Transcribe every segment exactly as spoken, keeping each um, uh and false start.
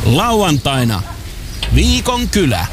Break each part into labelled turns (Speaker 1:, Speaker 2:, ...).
Speaker 1: Lauantaina Viikon kylä.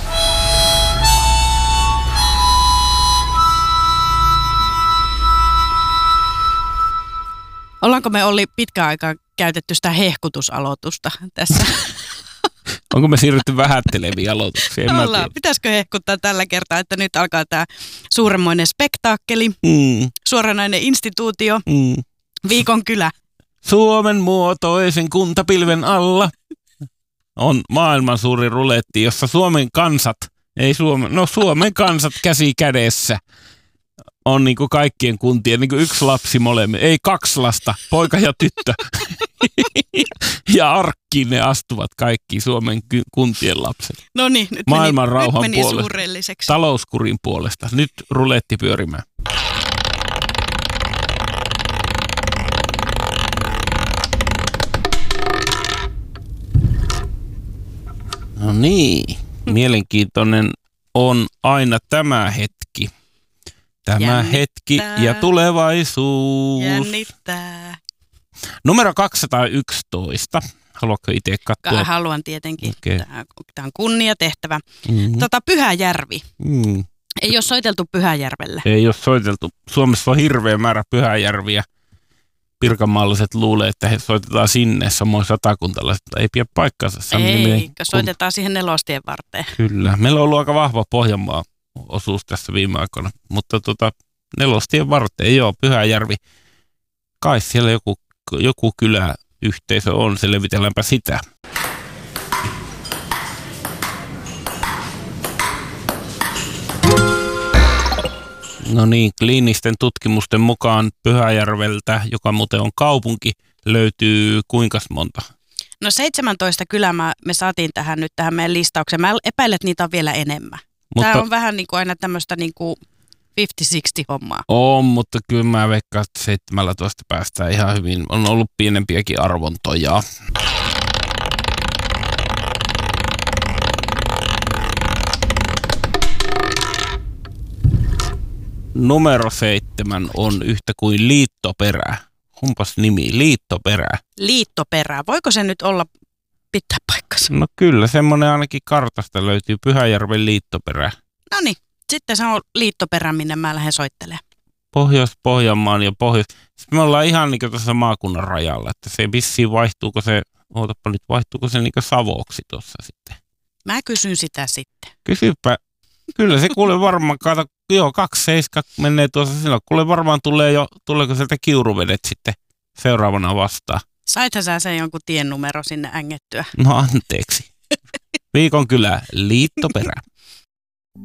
Speaker 2: Ollaanko me Olli pitkään aikaa käytetty sitä hehkutusaloitusta tässä?
Speaker 1: Onko me siirrytty vähätteleviin aloituksiin? En mä
Speaker 2: Ollaan.
Speaker 1: tiedä.
Speaker 2: Pitäisikö hehkuttaa tällä kertaa, että nyt alkaa tämä suuremmoinen spektaakkeli,
Speaker 1: Mm,
Speaker 2: suoranainen instituutio,
Speaker 1: mm.
Speaker 2: Viikon kylä.
Speaker 1: Suomen muotoisen kuntapilven alla on maailman suuri ruletti, jossa Suomen kansat, ei Suomen, no Suomen kansat käsi kädessä on niinku kaikkien kuntien, niinku yksi lapsi molemmin, ei kaksi lasta, poika ja tyttö. Ja arkkiin ne astuvat kaikki Suomen ky- kuntien lapset.
Speaker 2: No niin, nyt
Speaker 1: Maailman
Speaker 2: meni,
Speaker 1: rauhan
Speaker 2: nyt meni
Speaker 1: puolesta.
Speaker 2: suurelliseksi.
Speaker 1: Talouskurin puolesta. Nyt ruletti pyörimään. No niin, mielenkiintoinen on aina tämä hetki. Tämä
Speaker 2: Jännittää.
Speaker 1: hetki ja tulevaisuus.
Speaker 2: Jännittää.
Speaker 1: Numero kaksisataayksitoista. Haluatko itse katsoa?
Speaker 2: Haluan tietenkin.
Speaker 1: Okei.
Speaker 2: Tämä, tämä on kunniatehtävä.
Speaker 1: Mm-hmm.
Speaker 2: Tota, Pyhäjärvi.
Speaker 1: Mm.
Speaker 2: Ei ole soiteltu Pyhäjärvelle.
Speaker 1: Ei ole soiteltu. Suomessa on hirveä määrä pyhäjärviä. Pirkanmaalaiset luulee, että he soitetaan sinne, samoin satakuntalaiset, mutta ei pidä paikkaansa. Se on
Speaker 2: Ei,
Speaker 1: niminen kun-
Speaker 2: soitetaan siihen nelostien varteen.
Speaker 1: Kyllä. Meillä on ollut aika vahva Pohjanmaa osuus tässä viime aikoina, mutta tota, nelostien varteen, joo, Pyhäjärvi. Kai siellä joku, joku kyläyhteisö on, selvitelläänpä sitä. No niin, kliinisten tutkimusten mukaan Pyhäjärveltä, joka muuten on kaupunki, löytyy kuinkas monta?
Speaker 2: No seitsemäntoista kylää me saatiin tähän nyt tähän meidän listaukseen. Mä epäilen, että niitä on vielä enemmän.
Speaker 1: Mutta
Speaker 2: Tämä on vähän niin kuin aina tämmöistä niin kuin viisikymmentä kuusikymmentä hommaa.
Speaker 1: on, mutta kyllä mä veikkaan, että seitsemäntoista päästään ihan hyvin. On ollut pienempiäkin arvontoja. Numero seitsemän on yhtä kuin liittoperä. Onpas nimi, liittoperä.
Speaker 2: Liittoperä. Voiko se nyt olla pitää paikkansa?
Speaker 1: No kyllä, semmoinen ainakin kartasta löytyy, Pyhäjärven liittoperä.
Speaker 2: No niin, sitten se on liittoperä, minne mä lähden soittelemaan.
Speaker 1: Pohjois-Pohjanmaan ja Pohjois... Sitten me ollaan ihan niin kuin tuossa maakunnan rajalla, että se vissiin vaihtuuko se, ootapa nyt, vaihtuuko se niin kuin Savoksi tuossa sitten.
Speaker 2: Mä kysyn sitä sitten.
Speaker 1: Kysypä, kyllä se kuule varmaan, kato, joo, kaksi seiska menee tuossa silloin, kuule varmaan tulee jo, tuleeko sieltä Kiuruvedet sitten seuraavana vastaan.
Speaker 2: Saithan sä sen jonkun tiennumero sinne ängettyä?
Speaker 1: No anteeksi. Viikon kylä, liittoperä.